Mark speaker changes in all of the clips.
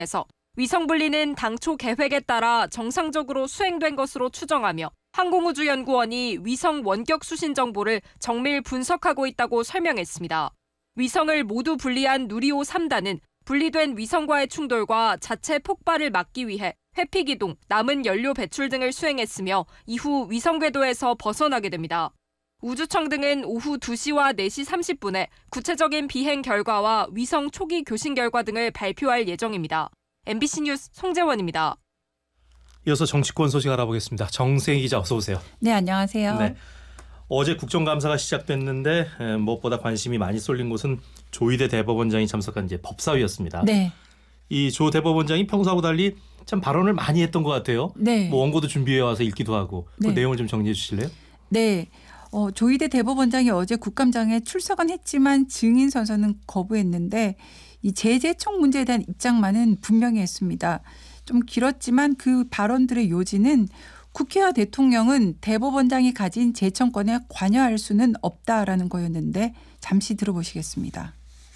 Speaker 1: 에서 위성 분리는 당초 계획에 따라 정상적으로 수행된 것으로 추정하며 항공우주연구원이 위성 원격 수신 정보를 정밀 분석하고 있다고 설명했습니다. 위성을 모두 분리한 누리호 3단은 분리된 위성과의 충돌과 자체 폭발을 막기 위해 회피 기동, 남은 연료 배출 등을 수행했으며 이후 위성 궤도에서 벗어나게 됩니다. 우주청 등은 오후 2시와 4시 30분에 구체적인 비행 결과와 위성 초기 교신 결과 등을 발표할 예정입니다. MBC 뉴스 송재원입니다.
Speaker 2: 이어서 정치권 소식 알아보겠습니다. 정세희 기자 어서 오세요.
Speaker 3: 네, 안녕하세요.
Speaker 2: 네. 어제 국정감사가 시작됐는데 무엇보다 관심이 많이 쏠린 곳은 조희대 대법원장이 참석한 이제 법사위였습니다.
Speaker 3: 네.
Speaker 2: 이 조 대법원장이 평소하고 달리 참 발언을 많이 했던 것 같아요.
Speaker 3: 네.
Speaker 2: 뭐 원고도 준비해 와서 읽기도 하고 그
Speaker 3: 네.
Speaker 2: 내용을 좀 정리해 주실래요?
Speaker 3: 네. 조희대 대법원장이 어제 국감장에 출석은 했지만 증인 선서는 거부했는데 이 제재청 문제에 대한 입장만은 분명히 했습니다. 좀 길었지만 그 발언들의 요지는 국회와 대통령은 대법원장이 가진 재청권에 관여할 수는 없다라는 거였는데 잠시 들어보시겠습니다.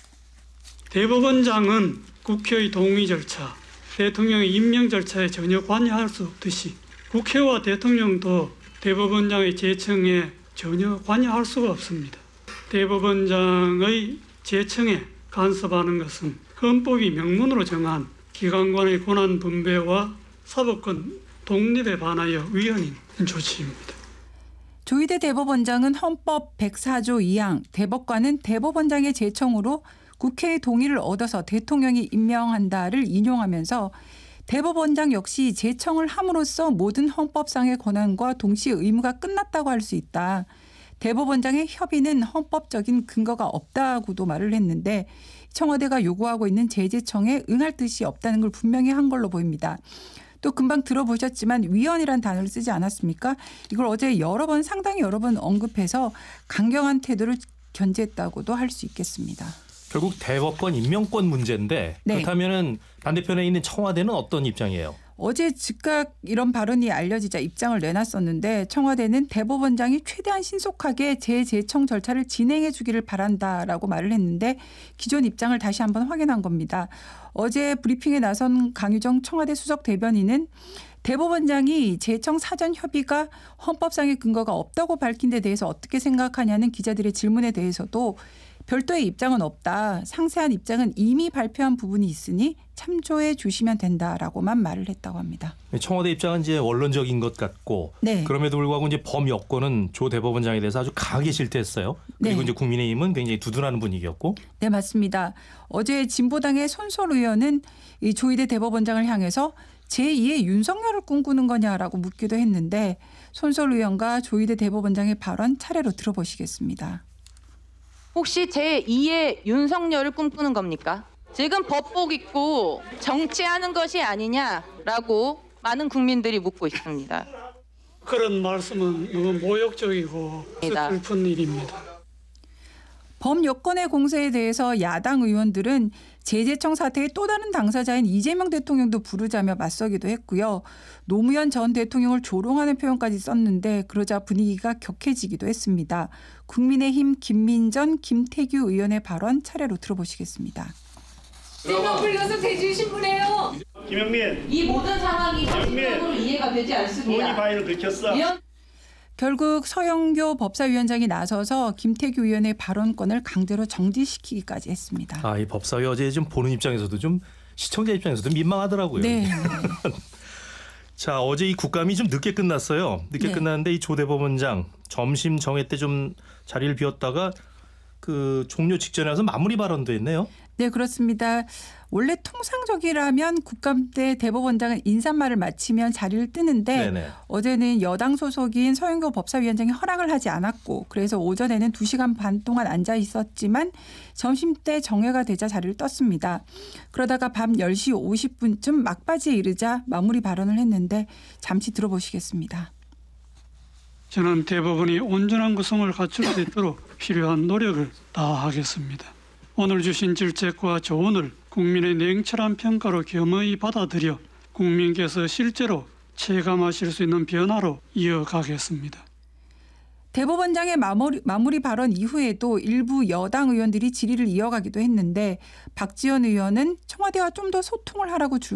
Speaker 4: 대법원장은 국회의 동의 절차, 대통령의 임명 절차에 전혀 관여할 수 없듯이 국회와 대통령도 대법원장의 재청에 전혀 관여할 수가 없습니다. 대법원장의 재청에 간섭하는 것은 헌법이 명문으로 정한 기관간의 권한 분배와 사법권 독립에 반하여 위헌인 조치입니다.
Speaker 3: 조희대 대법원장은 헌법 104조 2항 대법관은 대법원장의 재청으로 국회의 동의를 얻어서 대통령이 임명한다를 인용하면서 대법원장 역시 재청을 함으로써 모든 헌법상의 권한과 동시에 의무가 끝났다고 할 수 있다. 대법원장의 협의는 헌법적인 근거가 없다고도 말을 했는데 청와대가 요구하고 있는 제재청에 응할 뜻이 없다는 걸 분명히 한 걸로 보입니다. 또 금방 들어보셨지만 위헌이란 단어를 쓰지 않았습니까? 이걸 어제 상당히 여러 번 언급해서 강경한 태도를 견지했다고도 할 수 있겠습니다.
Speaker 2: 결국 대법관 임명권 문제인데
Speaker 3: 네.
Speaker 2: 그렇다면은 반대편에 있는 청와대는 어떤 입장이에요?
Speaker 3: 어제 즉각 이런 발언이 알려지자 입장을 내놨었는데 청와대는 대법원장이 최대한 신속하게 재재청 절차를 진행해 주기를 바란다라고 말을 했는데 기존 입장을 다시 한번 확인한 겁니다. 어제 브리핑에 나선 강유정 청와대 수석 대변인은 대법원장이 재청 사전 협의가 헌법상의 근거가 없다고 밝힌 데 대해서 어떻게 생각하냐는 기자들의 질문에 대해서도 별도의 입장은 없다. 상세한 입장은 이미 발표한 부분이 있으니 참조해 주시면 된다라고만 말을 했다고 합니다.
Speaker 2: 청와대 입장은 이제 원론적인 것 같고
Speaker 3: 네.
Speaker 2: 그럼에도 불구하고 이제 범여권은 조 대법원장에 대해서 아주 강하게 실태했어요. 그리고
Speaker 3: 네.
Speaker 2: 이제 국민의힘은 굉장히 두둔하는 분위기였고.
Speaker 3: 네, 맞습니다. 어제 진보당의 손솔 의원은 이 조희대 대법원장을 향해서 제2의 윤석열을 꿈꾸는 거냐라고 묻기도 했는데 손솔 의원과 조희대 대법원장의 발언 차례로 들어보시겠습니다.
Speaker 5: 혹시 제2의 윤석열을 꿈꾸는 겁니까? 지금 법복 입고 정치하는 것이 아니냐라고 많은 국민들이 묻고 있습니다.
Speaker 4: 그런 말씀은 너무 모욕적이고 슬픈 일입니다.
Speaker 3: 범여권의 공세에 대해서 야당 의원들은 제재청 사태의 또 다른 당사자인 이재명 대통령도 부르자며 맞서기도 했고요. 노무현 전 대통령을 조롱하는 표현까지 썼는데 그러자 분위기가 격해지기도 했습니다. 국민의힘 김민전, 김태규 의원의 발언 차례로 들어보시겠습니다.
Speaker 6: 세명 불려서 대주 신분해요.
Speaker 7: 김영민,
Speaker 5: 이 모든 상황이
Speaker 7: 정치적으로
Speaker 5: 이해가 되지 않습니다.
Speaker 7: 돈이 바위를 들켰어.
Speaker 3: 결국 서영교 법사위원장이 나서서 김태규 의원의 발언권을 강제로 정지시키기까지 했습니다.
Speaker 2: 이 법사위 어제 좀 보는 입장에서도 좀 시청자 입장에서도 민망하더라고요.
Speaker 3: 네.
Speaker 2: 자, 어제 이 국감이 좀 늦게 끝났어요. 늦게
Speaker 3: 네.
Speaker 2: 끝났는데 이 조 대법원장 점심 정회 때 좀 자리를 비웠다가 그 종료 직전에 와서 마무리 발언도 했네요.
Speaker 3: 네, 그렇습니다. 원래 통상적이라면 국감 때 대법원장은 인사말을 마치면 자리를 뜨는데
Speaker 2: 네네.
Speaker 3: 어제는 여당 소속인 서영교 법사위원장이 허락을 하지 않았고 그래서 오전에는 2시간 반 동안 앉아 있었지만 점심때 정회가 되자 자리를 떴습니다. 그러다가 밤 10시 50분쯤 막바지에 이르자 마무리 발언을 했는데 잠시 들어보시겠습니다.
Speaker 4: 저는 대법원이 온전한 구성을 갖출 수 있도록 필요한 노력을 다하겠습니다. 오늘 주신 질책과 조언을 국민의 냉철한 평가로 겸허히 받아들여 국민께서 실제로 체감하실 수 있는 변화로 이어가겠습니다.
Speaker 3: 대법원장의 마무리 발언 이후에도 일부 여당 의원들이 질의를 이어가기도 했는데 박지원 의원은 청와대와 좀 더 소통을 하라고